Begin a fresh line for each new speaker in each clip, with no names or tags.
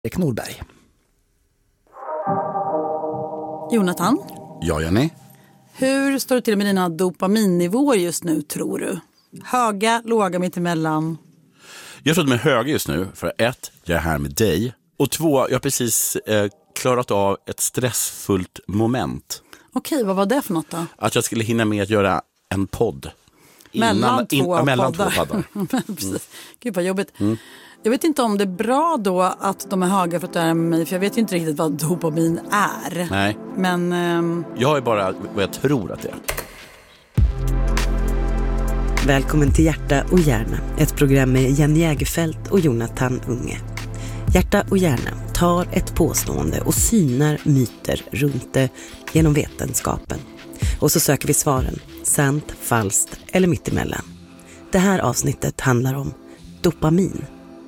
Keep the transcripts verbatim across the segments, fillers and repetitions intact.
Erik Norberg.
Jonathan?
Ja, Jenny.
Hur står det till med dina dopaminnivåer just nu, tror du? Höga, låga, mittemellan?
Jag tror att de är höga just nu för ett, jag är här med dig. Och två, jag har precis eh, klarat av ett stressfullt moment.
Okej, vad var det för något då?
Att jag skulle hinna med att göra en podd.
Mellan
Innan,
två
in, ja, mellan
poddar.
två poddar.
Mm. Gud vad jobbigt. Mm. Jag vet inte om det är bra då att de är höga för att det är med mig. För jag vet ju inte riktigt vad dopamin är.
Nej.
Men ehm...
jag är bara vad jag tror att det är.
Välkommen till Hjärta och hjärna. Ett program med Jenny Jägerfelt och Jonathan Unge. Hjärta och hjärna tar ett påstående och synar myter runt det genom vetenskapen. Och så söker vi svaren. Sant, falskt eller mittemellan. Det här avsnittet handlar om dopamin.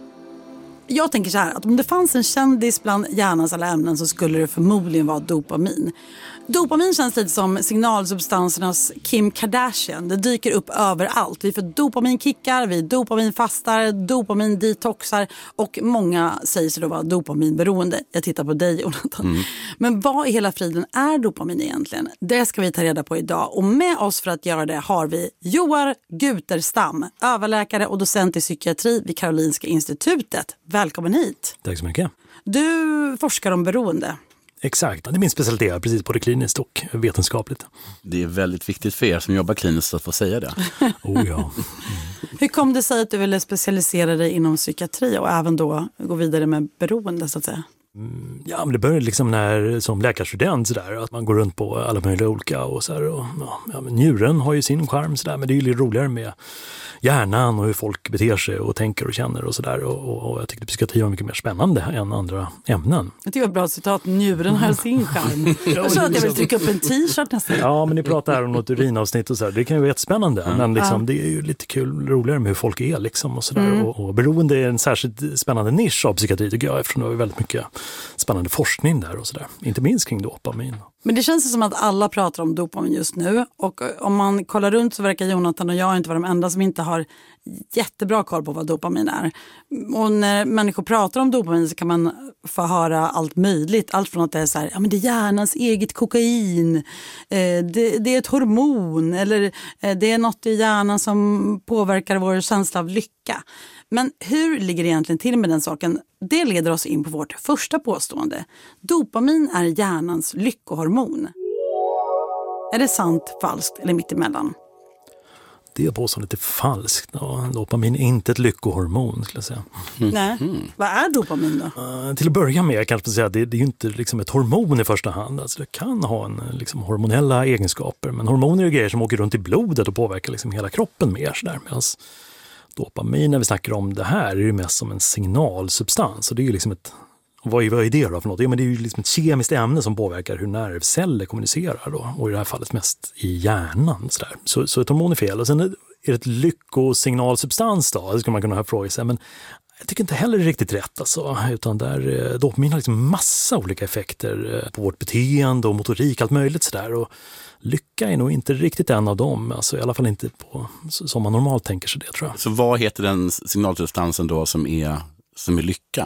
Jag tänker så här, att om det fanns en kändis bland hjärnans alla ämnen så skulle det förmodligen vara dopamin. Dopamin känns lite som signalsubstansernas Kim Kardashian. Det dyker upp överallt. Vi får dopaminkickar, vi dopaminfastar, dopamindetoxar och många säger sig då vara dopaminberoende. Jag tittar på dig, Jonathan. Mm. Men vad i hela friden är dopamin egentligen? Det ska vi ta reda på idag. Och med oss för att göra det har vi Joar Guterstam, överläkare och docent i psykiatri vid Karolinska institutet. Välkommen hit.
Tack så mycket.
Du forskar om beroende.
Exakt, det är min specialitet, precis både kliniskt och vetenskapligt.
Det är väldigt viktigt för er som jobbar kliniskt att få säga det.
Oh ja. Mm.
Hur kom det sig att du ville specialisera dig inom psykiatri och även då gå vidare med beroende så att säga?
Mm, ja, men det började liksom när som läkarstudent så där, att man går runt på alla möjliga olika och så här, och ja, men njuren har ju sin charm så där, men det är ju lite roligare med hjärnan och hur folk beter sig och tänker och känner och sådär. Och, och, och jag tyckte psykiatri var mycket mer spännande än andra ämnen.
Det var ett bra citat. Njuren har sin charm. Jag sa att jag vill trycka upp en t-shirt nästan.
Ja, men ni pratar här om något urinavsnitt och så här. Det kan ju vara jättespännande. Mm. Men liksom, det är ju lite kul, roligare med hur folk är liksom och sådär. Mm. Och, och beroende är en särskilt spännande nisch av psykiatri tycker jag. Eftersom det var väldigt mycket spännande forskning där och sådär. Inte minst kring dopamin. Men
det känns som att alla pratar om dopamin just nu. Och om man kollar runt så verkar Jonathan och jag inte vara de enda som inte har jättebra koll på vad dopamin är. Och när människor pratar om dopamin så kan man få höra allt möjligt. Allt från att det är så här, ja men det är hjärnans eget kokain. Eh, det, det är ett hormon. Eller eh, det är något i hjärnan som påverkar vår känsla av lycka. Men hur ligger det egentligen till med den saken? Det leder oss in på vårt första påstående. Dopamin är hjärnans lyckohormon. Är det sant, falskt eller mittemellan?
Det påståendet är falskt. Ja, dopamin är inte ett lyckohormon skulle jag säga.
Mm. Nej, mm. Vad är dopamin då?
Uh, till att börja med kanske säga att det, det är ju inte liksom ett hormon i första hand. Alltså det kan ha en, liksom, hormonella egenskaper. Men hormoner är grejer som åker runt i blodet och påverkar liksom hela kroppen mer. Sådär. Medans dopamin, när vi snackar om det här, är ju mest som en signalsubstans. Och det är ju liksom ett, vad är, vad är det då för något? Ja, men det är ju liksom ett kemiskt ämne som påverkar hur nervceller kommunicerar då. Och i det här fallet mest i hjärnan. Så, där. så, så ett hormon är fel. Och sen är det ett lyckosignalsubstans då? Det skulle man kunna fråga sig. Men jag tycker inte heller det är riktigt rätt. Alltså. Utan där, dopamin har liksom massa olika effekter på vårt beteende och motorik, allt möjligt sådär. Och lycka är nog inte riktigt en av dem, alltså i alla fall inte på, som man normalt tänker sig det, tror jag.
Så vad heter den signalsubstansen då som är, som är lycka?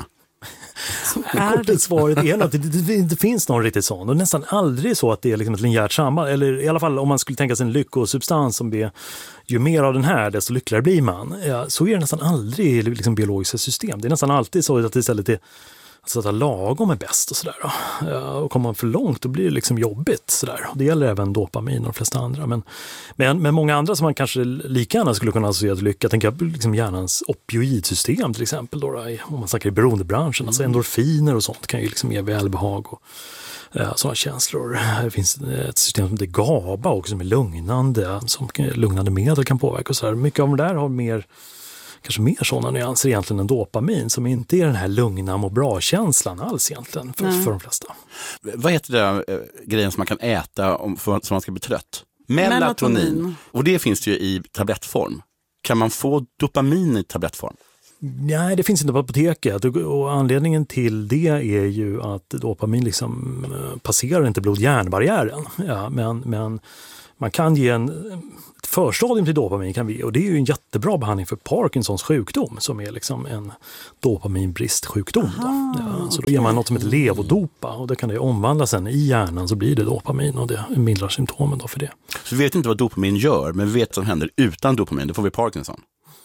Kortet svaret är att det, det inte finns någon riktigt sån. Och nästan aldrig så att det är liksom ett linjärt samband. Eller i alla fall om man skulle tänka sig en lyckosubstans som är, ju mer av den här desto lyckligare blir man. Ja, så är det nästan aldrig i liksom biologiska system. Det är nästan alltid så att det istället är så att lagom är bäst och sådär. Ja, och kommer man för långt då blir det liksom jobbigt sådär. Och det gäller även dopamin och de flesta andra. Men, men, men många andra som man kanske lika gärna skulle kunna associera till lycka. Jag tänker på liksom hjärnans opioidsystem till exempel. Då, då, om man snackar i beroendebranschen. Mm. Alltså endorfiner och sånt kan ju liksom ge välbehag och ja, sådana känslor. Det finns ett system som heter GABA också som är lugnande. Som lugnande medel kan påverka och sådär. Mycket av det där har mer... kanske mer sådana nyanser egentligen än dopamin som inte är den här lugna och bra-känslan alls egentligen för, för de flesta.
Vad heter det äh, grejen som man kan äta om, för, så man ska bli trött? Melatonin. Melatonin. Och det finns det ju i tablettform. Kan man få dopamin i tablettform?
Nej, det finns inte på apoteket och anledningen till det är ju att dopamin liksom passerar inte blod-hjärnbarriären. Ja, men, men man kan ge en, ett ett förstadium till dopamin kan vi, och det är ju en jättebra behandling för Parkinsons sjukdom som är liksom en dopaminbristsjukdom. Aha, då. Ja, så då ger man något som heter levodopa och det kan det omvandlas sen i hjärnan så blir det dopamin och det mildrar symptomen då för det.
Så vi vet inte vad dopamin gör, men vi vet vad som händer utan dopamin, det får vi Parkinson.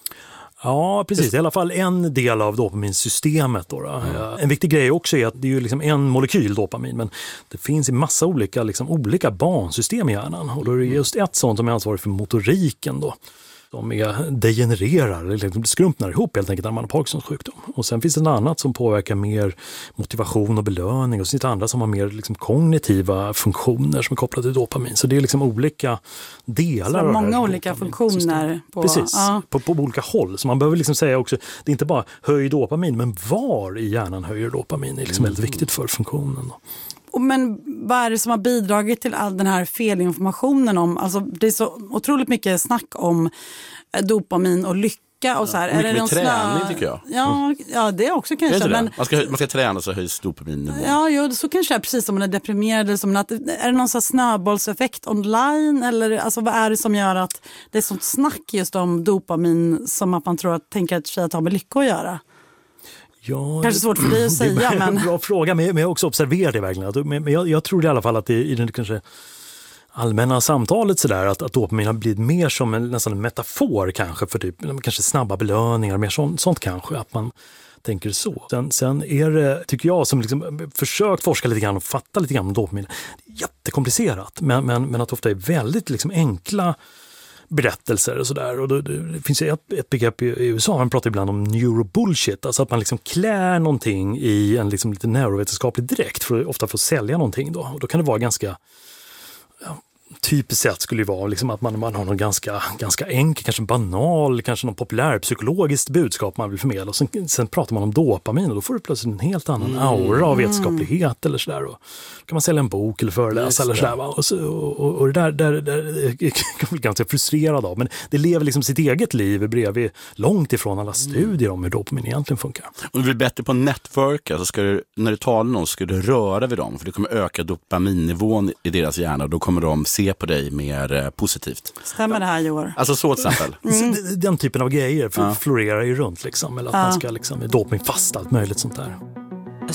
Ja, precis. I alla fall en del av dopaminsystemet. Då, då. Mm. En viktig grej också är att det är ju liksom en molekyl dopamin, men det finns i massa olika, liksom, olika bansystem i hjärnan. Och då är det just ett sånt som är ansvarig för motoriken då. De är degenererar, eller skrumpnar ihop helt enkelt när man har Parkinsons sjukdom. Och sen finns det något annat som påverkar mer motivation och belöning. Och sen finns det andra som har mer liksom kognitiva funktioner som är kopplade till dopamin. Så det är liksom olika delar av det här.
Många olika funktioner. På,
Precis,
ja.
på, på olika håll. Så man behöver liksom säga också, det är inte bara höj dopamin, men var i hjärnan höjer dopamin är liksom mm. väldigt viktigt för funktionen då.
Men vad är det som har bidragit till all den här felinformationen om, alltså det är så otroligt mycket snack om dopamin och lycka och så här.
Ja, mycket
är det
med träning
snö...
tycker jag.
Ja, ja, det är också kanske.
Är det
men...
det? Man, ska, man ska träna så höjs dopamin.
Ja, jo, så kanske det är precis som man är deprimerad. Eller som att, är det någon sån snöbollseffekt online? Eller alltså, vad är det som gör att det är sånt snack just om dopamin som att man tror att tänker att tjejer har med lycka att göra?
Ja,
kanske svårt för dig att säga.
Det är
men...
en bra fråga, men jag har också observerat det verkligen. Men jag, jag tror i alla fall att det i den kanske allmänna samtalet så där, att, att dopamin har blivit mer som en, nästan en metafor kanske för typ, kanske snabba belöningar, mer sånt, sånt kanske, att man tänker så. Sen, sen är det, tycker jag, som liksom försökt forska lite grann och fatta lite grann om dopamin, jättekomplicerat, men, men, men att det ofta är väldigt liksom enkla berättelser och sådär. Och då, det finns ett, ett begrepp i, i U S A, man pratar ibland om neurobullshit, alltså att man liksom klär någonting i en liksom lite neurovetenskaplig direkt, för, ofta för att sälja någonting då. Och då kan det vara ganska, ja, typiskt sett skulle det vara liksom att man, man har någon ganska, ganska enkel, kanske banal, kanske någon populär psykologiskt budskap man vill förmedla. Och sen, sen pratar man om dopamin och då får du plötsligt en helt annan aura av vetenskaplighet eller sådär. Och då kan man sälja en bok eller föreläsa eller sådär. Va? Och, så, och, och det där, där, där kan bli ganska frustrerad av. Men det lever liksom sitt eget liv bredvid, långt ifrån alla studier om hur dopamin egentligen funkar.
Om du blir bättre på networka så ska du, när du talar med någon, ska du röra vid dem. För det kommer öka dopaminnivån i deras hjärna och då kommer de se på dig mer eh, positivt.
Stämmer det här, Joar?
Alltså så till exempel.
Mm. Den typen av grejer florerar ju runt liksom. Eller att ja. man ska liksom dopamin fast, allt möjligt sånt där.